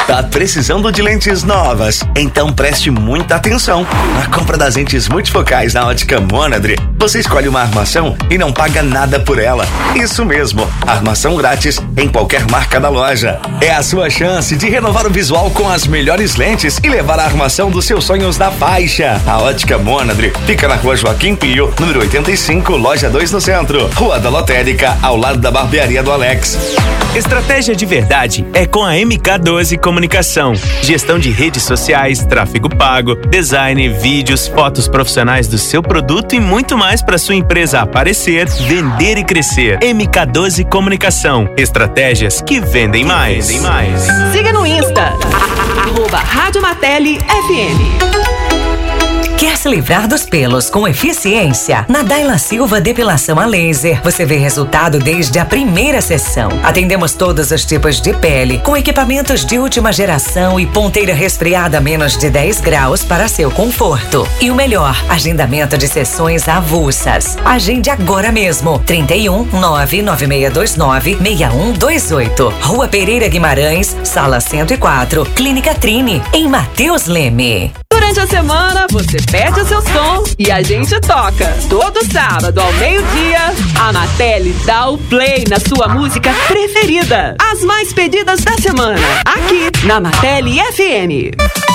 Tá precisando de lentes novas? Então preste muita atenção. Na compra das lentes multifocais na Ótica Monadri, você escolhe uma armação e não paga nada por ela. Isso mesmo, armação grátis em qualquer marca da loja. É a sua chance de renovar o visual com as melhores lentes e levar a armação dos seus sonhos da faixa. A Ótica Monadri fica na Rua Joaquim Pio, número 85, loja 2 no centro. Rua da Lotérica, ao lado da barbearia do Alex. Estratégia de verdade é com a MK12 Comunicação. Gestão de redes sociais, tráfego pago, design, vídeos, fotos profissionais do seu produto e muito mais para sua empresa aparecer, vender e crescer. MK12 Comunicação. Estratégias que vendem mais. Siga no Insta, @Rádio Martelli FM. Quer se livrar dos pelos com eficiência? Na Daila Silva Depilação a Laser, você vê resultado desde a primeira sessão. Atendemos todos os tipos de pele, com equipamentos de última geração e ponteira resfriada a menos de 10 graus para seu conforto. E o melhor, agendamento de sessões avulsas. Agende agora mesmo. 31 99629 6128. Rua Pereira Guimarães, Sala 104, Clínica Trini, em Mateus Leme. Durante a semana, você pede o seu som e a gente toca. Todo sábado, ao meio-dia, a Martelli dá o play na sua música preferida. As mais pedidas da semana, aqui na Martelli FM.